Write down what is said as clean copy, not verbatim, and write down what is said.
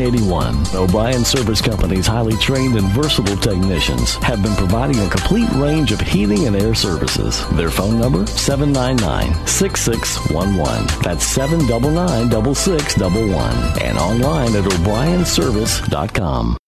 1981. O'Brien Service Company's highly trained and versatile technicians have been providing a complete range of heating and air services. Their phone number, 799-6611. That's 799-6611. And online at o'brienservice.com.